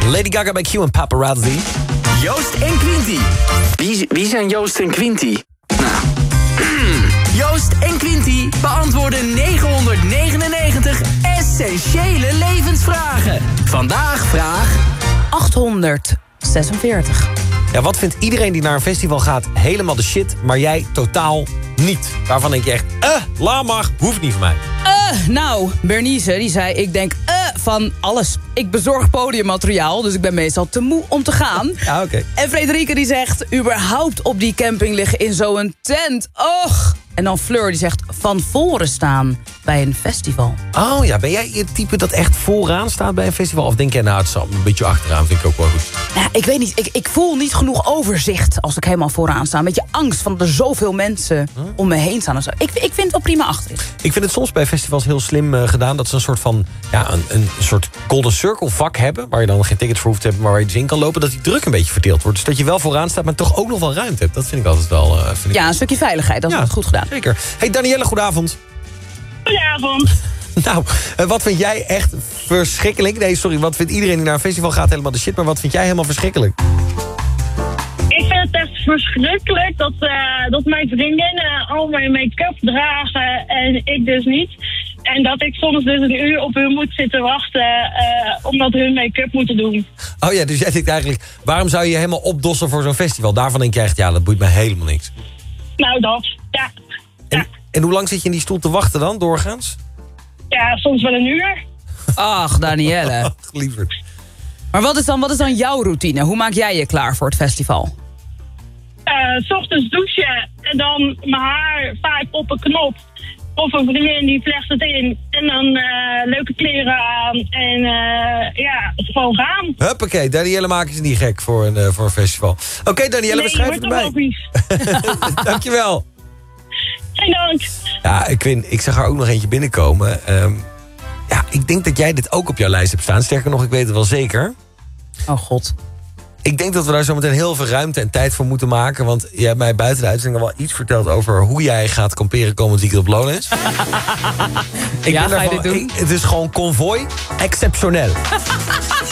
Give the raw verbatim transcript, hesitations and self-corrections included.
Lady Gaga bij Q en Paparazzi. Joost en Quinty. Wie, wie zijn Joost en Quinty? Nou... Joost en Quinty beantwoorden negenhonderdnegenennegentig essentiële levensvragen. Vandaag vraag achthonderdzesenveertig. Ja, wat vindt iedereen die naar een festival gaat helemaal de shit, maar jij totaal niet? Waarvan denk je echt, eh, laat maar, hoeft niet van mij. Uh, nou, Bernice, die zei, ik denk uh, van alles. Ik bezorg podiummateriaal, dus ik ben meestal te moe om te gaan. Ja, oké. Okay. En Frederike die zegt, überhaupt op die camping liggen in zo'n tent. Och! En dan Fleur die zegt, van voren staan bij een festival. Oh ja, ben jij het type dat echt vooraan staat bij een festival? Of denk jij, nou, het zal een beetje achteraan, vind ik ook wel goed. Nou, ik weet niet, ik, ik voel niet genoeg overzicht als ik helemaal vooraan sta. Een beetje angst van er zoveel mensen huh? om me heen staan. Of zo. Ik, ik vind het wel prima achterin. Ik vind het soms bij festivals heel slim uh, gedaan... dat ze een soort van, ja, een, een soort golden circle vak hebben... waar je dan geen tickets voor hoeft te hebben, maar waar je dus in kan lopen... dat die druk een beetje verdeeld wordt. Dus dat je wel vooraan staat, maar toch ook nog wel ruimte hebt. Dat vind ik altijd wel... Uh, vind ik ja, een stukje veiligheid, dat is ja, goed gedaan. Zeker. Hey Danielle, goedenavond. Goedenavond. Nou, uh, wat vind jij echt verschrikkelijk? Nee, sorry, wat vindt iedereen die naar een festival gaat helemaal de shit... maar wat vind jij helemaal verschrikkelijk? Ik vind het echt verschrikkelijk dat, uh, dat mijn vriendinnen al mijn make-up dragen en ik dus niet. En dat ik soms dus een uur op hun moet zitten wachten uh, omdat hun make-up moeten doen. Oh ja, dus jij denkt eigenlijk, waarom zou je je helemaal opdossen voor zo'n festival? Daarvan denk je echt, ja, dat boeit me helemaal niks. Nou, dat, ja. En, ja. en hoe lang zit je in die stoel te wachten dan, doorgaans? Ja, soms wel een uur. Ach, Danielle. Ach, lieverd. Maar wat is, dan, wat is dan jouw routine? Hoe maak jij je klaar voor het festival? Uh, 's ochtends douchen en dan mijn haar vaak op een knop. Of een vriendin die vlecht het in. En dan uh, leuke kleren aan. En uh, ja, gewoon gaan. Huppakee, Danielle maken ze niet gek voor een, uh, voor een festival. Oké, okay, Danielle, nee, we schrijven erbij. Dankjewel. Geen dank. Ja, ik, vind, ik zag er ook nog eentje binnenkomen. Um, ja, ik denk dat jij dit ook op jouw lijst hebt staan. Sterker nog, ik weet het wel zeker. Oh god. Ik denk dat we daar zo meteen heel veel ruimte en tijd voor moeten maken. Want je hebt mij buiten de uitzending al wel iets verteld over hoe jij gaat kamperen komend weekend op Lowlands. ik ja, ben ga je daarvan, dit doen? Ik, het is gewoon konvooi exceptioneel.